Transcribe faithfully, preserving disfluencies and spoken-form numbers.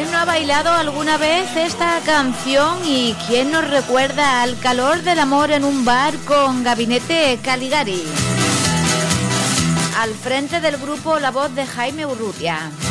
¿Quién no ha bailado alguna vez esta canción y quién nos recuerda al calor del amor en un bar con Gabinete Caligari? Al frente del grupo la voz de Jaime Urrutia.